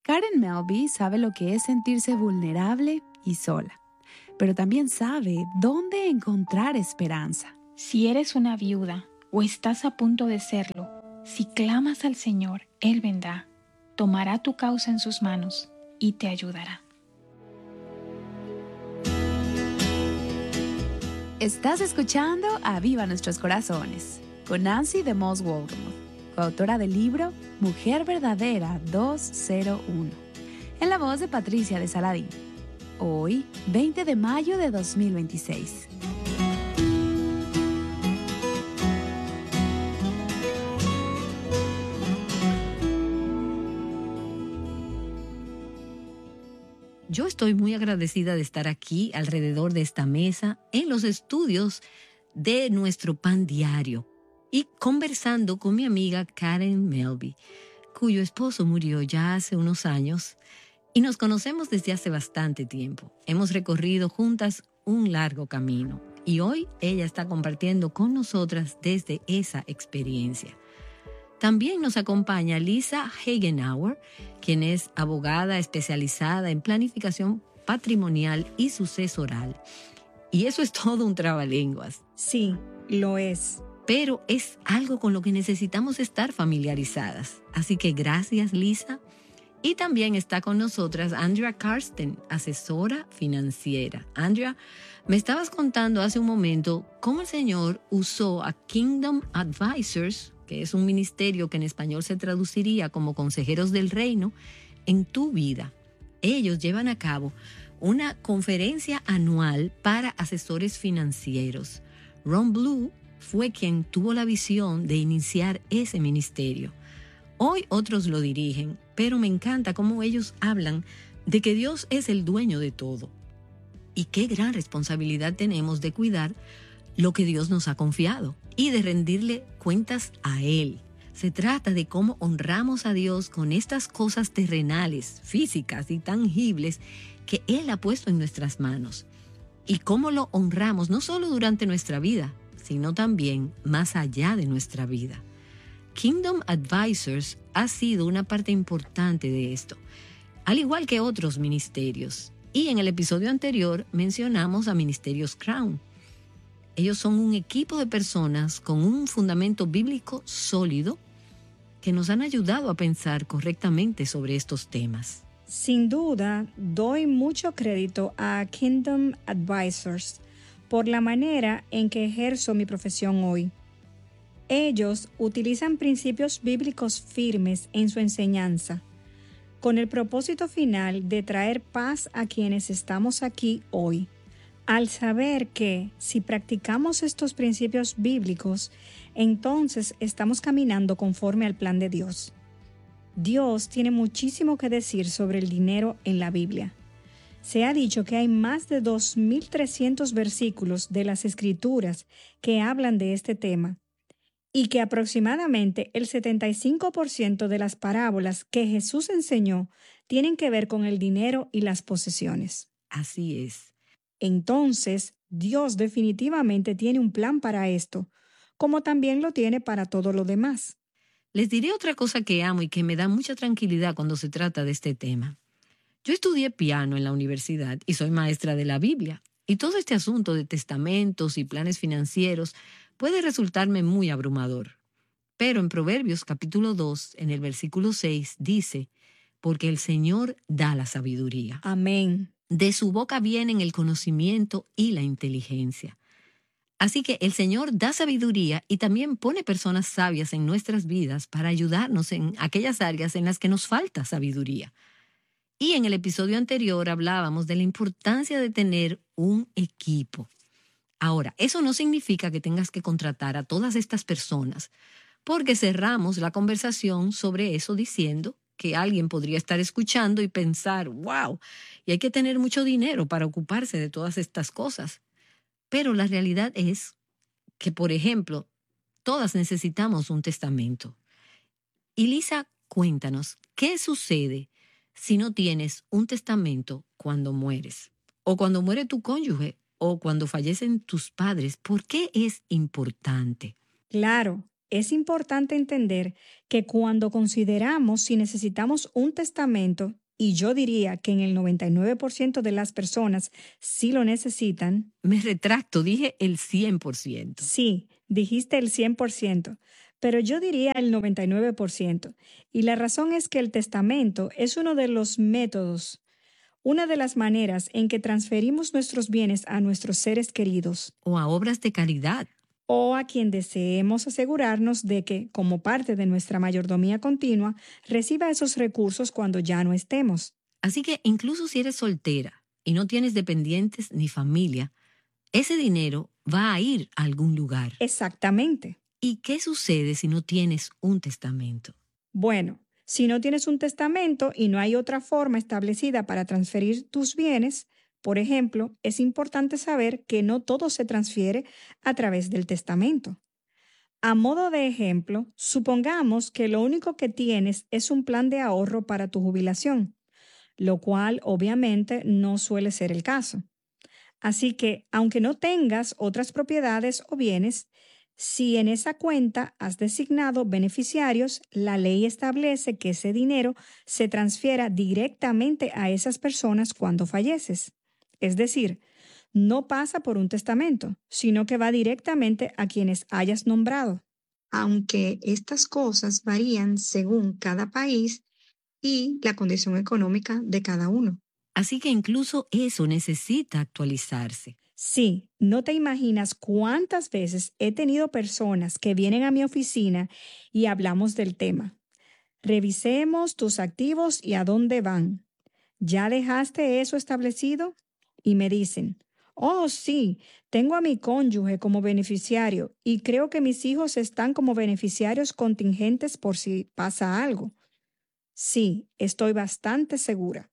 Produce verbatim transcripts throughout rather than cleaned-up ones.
Karen Melby sabe lo que es sentirse vulnerable y sola, pero también sabe dónde encontrar esperanza. Si eres una viuda o estás a punto de serlo, si clamas al Señor, Él vendrá, tomará tu causa en sus manos y te ayudará. Estás escuchando Aviva Nuestros Corazones con Nancy DeMoss Wolgemuth, coautora del libro Mujer Verdadera doscientos uno, en la voz de Patricia de Saladín. Hoy, veinte de mayo de dos mil veintiséis. Yo estoy muy agradecida de estar aquí alrededor de esta mesa en los estudios de nuestro Pan Diario y conversando con mi amiga Karen Melby, cuyo esposo murió ya hace unos años y nos conocemos desde hace bastante tiempo. Hemos recorrido juntas un largo camino y hoy ella está compartiendo con nosotras desde esa experiencia. También nos acompaña Lisa Hagenauer, quien es abogada especializada en planificación patrimonial y sucesoral. Y eso es todo un trabalenguas. Sí, lo es. Pero es algo con lo que necesitamos estar familiarizadas. Así que gracias, Lisa. Y también está con nosotras Andrea Karsten, asesora financiera. Andrea, me estabas contando hace un momento cómo el Señor usó a Kingdom Advisors, que es un ministerio que en español se traduciría como consejeros del reino, en tu vida. Ellos llevan a cabo una conferencia anual para asesores financieros. Ron Blue fue quien tuvo la visión de iniciar ese ministerio. Hoy otros lo dirigen, pero me encanta cómo ellos hablan de que Dios es el dueño de todo. Y qué gran responsabilidad tenemos de cuidar lo que Dios nos ha confiado y de rendirle cuentas a Él. Se trata de cómo honramos a Dios con estas cosas terrenales, físicas y tangibles que Él ha puesto en nuestras manos. Y cómo lo honramos no solo durante nuestra vida, sino también más allá de nuestra vida. Kingdom Advisors ha sido una parte importante de esto, al igual que otros ministerios. Y en el episodio anterior mencionamos a Ministerios Crown. Ellos son un equipo de personas con un fundamento bíblico sólido que nos han ayudado a pensar correctamente sobre estos temas. Sin duda, doy mucho crédito a Kingdom Advisors por la manera en que ejerzo mi profesión hoy. Ellos utilizan principios bíblicos firmes en su enseñanza, con el propósito final de traer paz a quienes estamos aquí hoy, al saber que si practicamos estos principios bíblicos, entonces estamos caminando conforme al plan de Dios. Dios tiene muchísimo que decir sobre el dinero en la Biblia. Se ha dicho que hay más de dos mil trescientos versículos de las Escrituras que hablan de este tema y que aproximadamente el setenta y cinco por ciento de las parábolas que Jesús enseñó tienen que ver con el dinero y las posesiones. Así es. Entonces, Dios definitivamente tiene un plan para esto, como también lo tiene para todo lo demás. Les diré otra cosa que amo y que me da mucha tranquilidad cuando se trata de este tema. Yo estudié piano en la universidad y soy maestra de la Biblia. Y todo este asunto de testamentos y planes financieros puede resultarme muy abrumador. Pero en Proverbios capítulo dos, en el versículo seis, dice, porque el Señor da la sabiduría. Amén. De su boca vienen el conocimiento y la inteligencia. Así que el Señor da sabiduría y también pone personas sabias en nuestras vidas para ayudarnos en aquellas áreas en las que nos falta sabiduría. Y en el episodio anterior hablábamos de la importancia de tener un equipo. Ahora, eso no significa que tengas que contratar a todas estas personas, porque cerramos la conversación sobre eso diciendo que alguien podría estar escuchando y pensar, wow, y hay que tener mucho dinero para ocuparse de todas estas cosas. Pero la realidad es que, por ejemplo, todas necesitamos un testamento. Y Lisa, cuéntanos, ¿qué sucede si no tienes un testamento cuando mueres? O cuando muere tu cónyuge, o cuando fallecen tus padres. ¿Por qué es importante? Claro, Es importante entender que cuando consideramos si necesitamos un testamento, y yo diría que en el noventa y nueve por ciento de las personas sí lo necesitan. Me retracto, dije el cien por ciento. Sí, dijiste el cien por ciento, pero yo diría el noventa y nueve por ciento. Y la razón es que el testamento es uno de los métodos, una de las maneras en que transferimos nuestros bienes a nuestros seres queridos. O a obras de caridad. O a quien deseemos asegurarnos de que, como parte de nuestra mayordomía continua, reciba esos recursos cuando ya no estemos. Así que incluso si eres soltera y no tienes dependientes ni familia, ese dinero va a ir a algún lugar. Exactamente. ¿Y qué sucede si no tienes un testamento? Bueno, si no tienes un testamento y no hay otra forma establecida para transferir tus bienes, por ejemplo, es importante saber que no todo se transfiere a través del testamento. A modo de ejemplo, supongamos que lo único que tienes es un plan de ahorro para tu jubilación, lo cual obviamente no suele ser el caso. Así que, aunque no tengas otras propiedades o bienes, si en esa cuenta has designado beneficiarios, la ley establece que ese dinero se transfiera directamente a esas personas cuando falleces. Es decir, no pasa por un testamento, sino que va directamente a quienes hayas nombrado. Aunque estas cosas varían según cada país y la condición económica de cada uno. Así que incluso eso necesita actualizarse. Sí, no te imaginas cuántas veces he tenido personas que vienen a mi oficina y hablamos del tema. Revisemos tus activos y a dónde van. ¿Ya dejaste eso establecido? Y me dicen, oh sí, tengo a mi cónyuge como beneficiario y creo que mis hijos están como beneficiarios contingentes por si pasa algo. Sí, estoy bastante segura.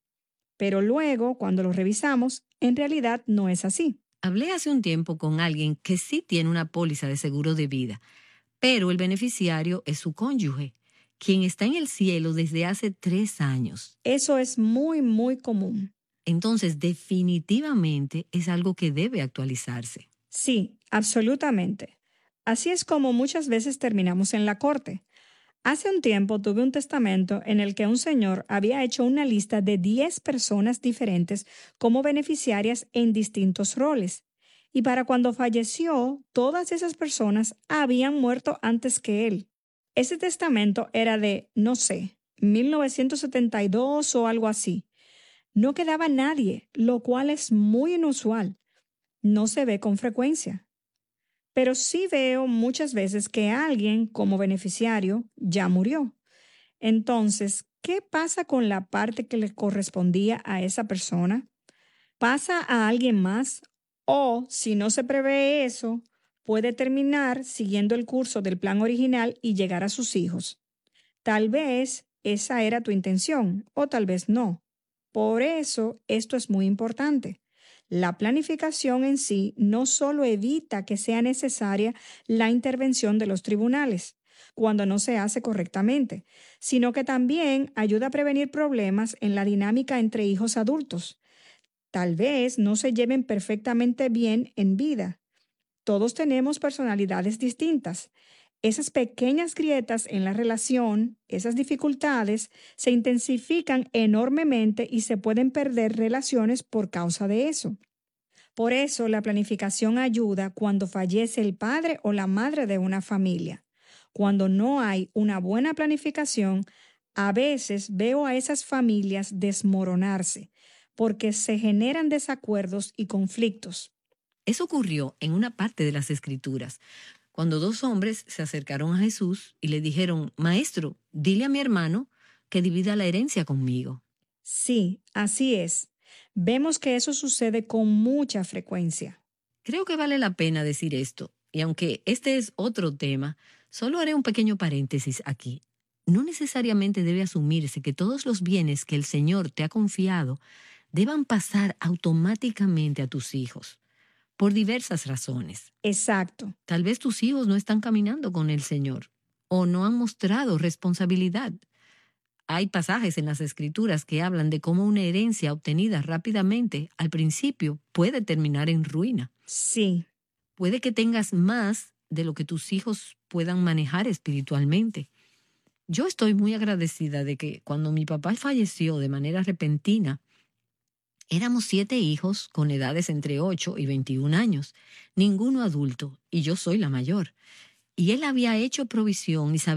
Pero luego, cuando lo revisamos, en realidad no es así. Hablé hace un tiempo con alguien que sí tiene una póliza de seguro de vida, pero el beneficiario es su cónyuge, quien está en el cielo desde hace tres años. Eso es muy, muy común. Entonces, definitivamente es algo que debe actualizarse. Sí, absolutamente. Así es como muchas veces terminamos en la corte. Hace un tiempo tuve un testamento en el que un señor había hecho una lista de diez personas diferentes como beneficiarias en distintos roles. Y para cuando falleció, todas esas personas habían muerto antes que él. Ese testamento era de, no sé, mil novecientos setenta y dos o algo así. No quedaba nadie, lo cual es muy inusual. No se ve con frecuencia. Pero sí veo muchas veces que alguien como beneficiario ya murió. Entonces, ¿qué pasa con la parte que le correspondía a esa persona? ¿Pasa a alguien más? O, si no se prevé eso, puede terminar siguiendo el curso del plan original y llegar a sus hijos. Tal vez esa era tu intención, o tal vez no. Por eso, esto es muy importante. La planificación en sí no solo evita que sea necesaria la intervención de los tribunales cuando no se hace correctamente, sino que también ayuda a prevenir problemas en la dinámica entre hijos adultos. Tal vez no se lleven perfectamente bien en vida. Todos tenemos personalidades distintas. Esas pequeñas grietas en la relación, esas dificultades, se intensifican enormemente y se pueden perder relaciones por causa de eso. Por eso la planificación ayuda cuando fallece el padre o la madre de una familia. Cuando no hay una buena planificación, a veces veo a esas familias desmoronarse porque se generan desacuerdos y conflictos. Eso ocurrió en una parte de las Escrituras, cuando dos hombres se acercaron a Jesús y le dijeron, Maestro, dile a mi hermano que divida la herencia conmigo. Sí, así es. Vemos que eso sucede con mucha frecuencia. Creo que vale la pena decir esto, y aunque este es otro tema, solo haré un pequeño paréntesis aquí. No necesariamente debe asumirse que todos los bienes que el Señor te ha confiado deban pasar automáticamente a tus hijos. Por diversas razones. Exacto. Tal vez tus hijos no están caminando con el Señor o no han mostrado responsabilidad. Hay pasajes en las Escrituras que hablan de cómo una herencia obtenida rápidamente al principio puede terminar en ruina. Sí. Puede que tengas más de lo que tus hijos puedan manejar espiritualmente. Yo estoy muy agradecida de que cuando mi papá falleció de manera repentina, éramos siete hijos con edades entre ocho y veintiún años, ninguno adulto, y yo soy la mayor. Y él había hecho provisión y sabía